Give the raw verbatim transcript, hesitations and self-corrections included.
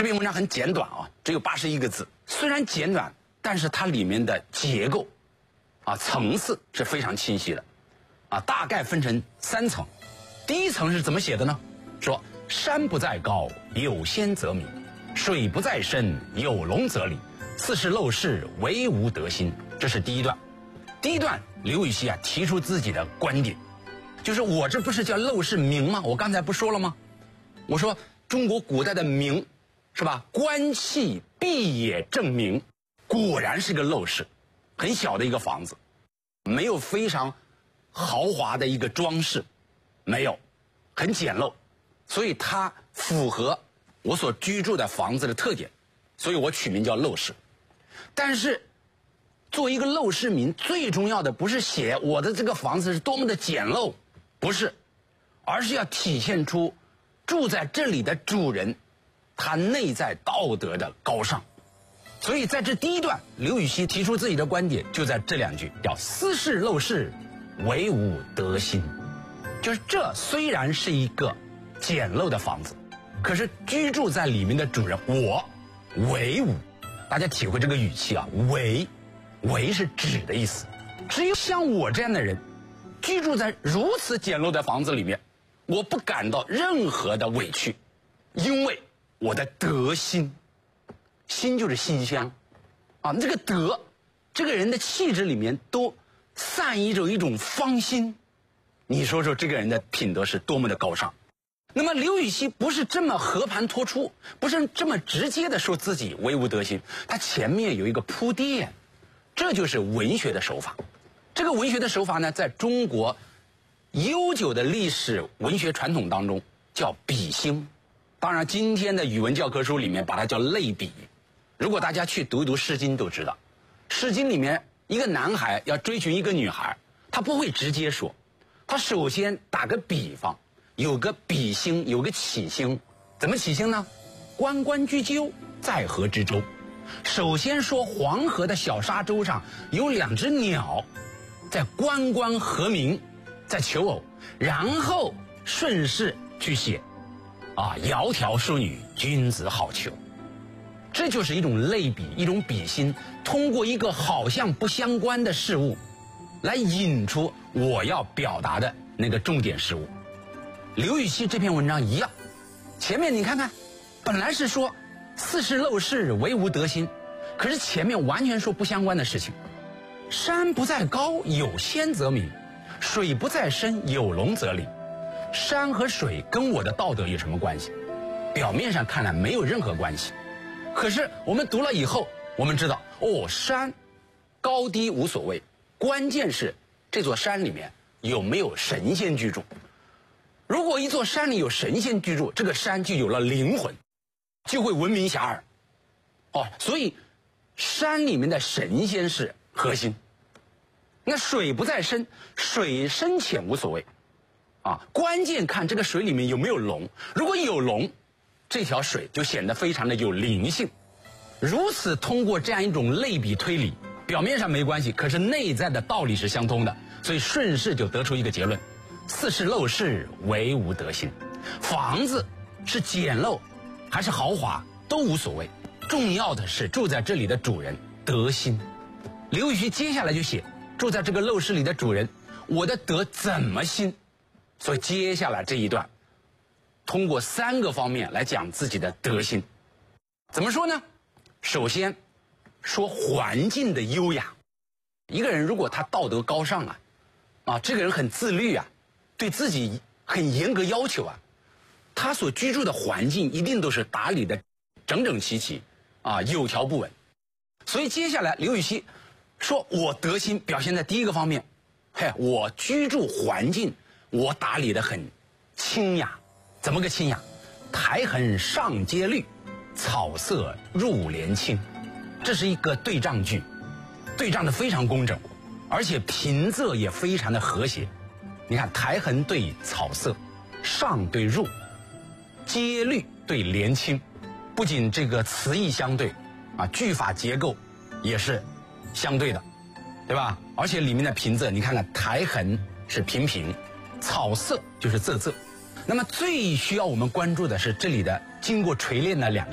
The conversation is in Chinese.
这篇文章很简短啊，只有八十一个字。虽然简短，但是它里面的结构啊层次是非常清晰的啊，大概分成三层。第一层是怎么写的呢？说山不在高，有仙则名；水不在深，有龙则灵。斯是陋室，惟吾德馨。这是第一段。第一段，刘禹锡啊提出自己的观点，就是我这不是叫陋室铭吗？我刚才不说了吗？我说中国古代的铭，是吧？官气毕也正名，果然是个陋室，很小的一个房子，没有非常豪华的一个装饰，没有，很简陋，所以它符合我所居住的房子的特点，所以我取名叫陋室。但是作为一个陋室铭，最重要的不是写我的这个房子是多么的简陋，不是，而是要体现出住在这里的主人他内在道德的高尚。所以在这第一段，刘禹锡提出自己的观点，就在这两句，叫斯是陋室，惟吾德馨。就是这虽然是一个简陋的房子，可是居住在里面的主人我惟吾，大家体会这个语气啊，惟惟是指的意思。只有像我这样的人居住在如此简陋的房子里面，我不感到任何的委屈，因为我的德馨，馨就是馨香啊，这个德，这个人的气质里面都散溢着一种芳馨。你说说这个人的品德是多么的高尚。那么刘禹锡不是这么和盘托出，不是这么直接的说自己惟吾德馨，他前面有一个铺垫，这就是文学的手法。这个文学的手法呢，在中国悠久的历史文学传统当中叫比兴，当然今天的语文教科书里面把它叫类比。如果大家去读一读《诗经》都知道，《诗经》里面一个男孩要追寻一个女孩，他不会直接说，他首先打个比方，有个比兴，有个起兴。怎么起兴呢？关关雎鸠，在河之洲。首先说黄河的小沙洲上有两只鸟在关关和鸣，在求偶，然后顺势去写啊，窈窕淑女，君子好逑。这就是一种类比，一种比兴，通过一个好像不相关的事物来引出我要表达的那个重点事物。刘禹锡这篇文章一样，前面你看看，本来是说斯是陋室，惟吾德馨，可是前面完全说不相关的事情。山不在高，有仙则名；水不在深，有龙则灵。山和水跟我的道德有什么关系？表面上看来没有任何关系，可是我们读了以后，我们知道哦，山高低无所谓，关键是这座山里面有没有神仙居住。如果一座山里有神仙居住，这个山就有了灵魂，就会闻名遐迩。哦，所以山里面的神仙是核心。那水不在深，水深浅无所谓啊，关键看这个水里面有没有龙。如果有龙，这条水就显得非常的有灵性。如此通过这样一种类比推理，表面上没关系，可是内在的道理是相通的，所以顺势就得出一个结论：斯是陋室，惟吾德馨。房子是简陋还是豪华都无所谓，重要的是住在这里的主人德馨。刘禹锡接下来就写住在这个陋室里的主人，我的德怎么馨？所以接下来这一段通过三个方面来讲自己的德馨。怎么说呢？首先说环境的优雅。一个人如果他道德高尚啊，啊，这个人很自律啊，对自己很严格要求啊，他所居住的环境一定都是打理的整整齐齐啊，有条不紊。所以接下来刘禹锡说我德馨表现在第一个方面，嘿，我居住环境我打理得很清雅。怎么个清雅？苔痕上阶绿，草色入帘青。这是一个对仗句，对仗的非常工整，而且平仄也非常的和谐。你看苔痕对草色，上对入，阶绿对帘青，不仅这个词义相对啊，句法结构也是相对的，对吧？而且里面的平仄，你看看苔痕是平平，草色就是仄仄。那么最需要我们关注的是这里的经过锤炼的两个